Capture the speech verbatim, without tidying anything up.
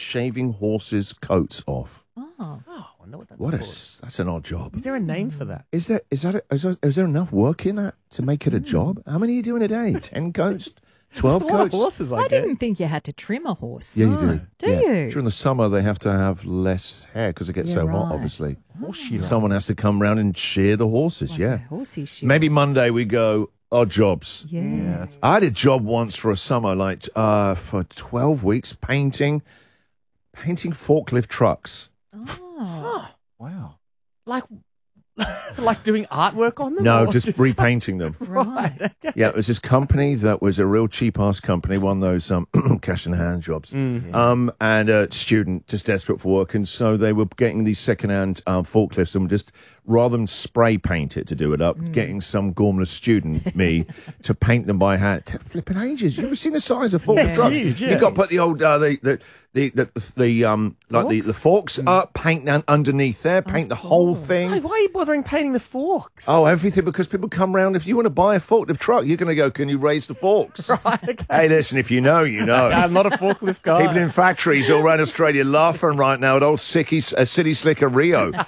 shaving horses' coats off. Oh. Oh, I know what that's What a called. s- that's an odd job. Is there a name for that? Is there is that a, is, there, is there enough work in that to make it a job? How many are you doing a day? Ten coats, twelve It's a lot of coats. horses, I, I get. didn't think you had to trim a horse. Yeah, you do. Do Yeah. you? During the summer, they have to have less hair because it gets Yeah, so hot. right. Obviously, Horse So shearer. someone has to come round and shear the horses. Like yeah, a horsey shoe. maybe Monday we go odd jobs. Yeah. I had a job once for a summer, like uh, for twelve weeks, painting, painting forklift trucks. Oh. Wow. Like, like doing artwork on them? No, or just repainting them. Right. Yeah, it was this company that was a real cheap ass company, one of those um, cash in hand jobs. Mm-hmm. Um, and a student just desperate for work, and so they were getting these second hand um, forklifts and just rather than spray paint it to do it up, getting some gormless student, me, to paint them by hand. T- flipping ages. You ever seen the size of forklift Yeah. trucks? Huge, yeah. You got to put the old uh, the the the the, the um like the, the forks up, paint down underneath there, paint the whole thing. Hey, why are you bothering painting the forks? Oh, everything, because people come round. If you want to buy a forklift truck, you're going to go, can you raise the forks? Right, okay. Hey, listen, if you know, you know. I'm not a forklift guy. People in factories all around Australia laughing right now at old sicky, uh, City Slicker Rio.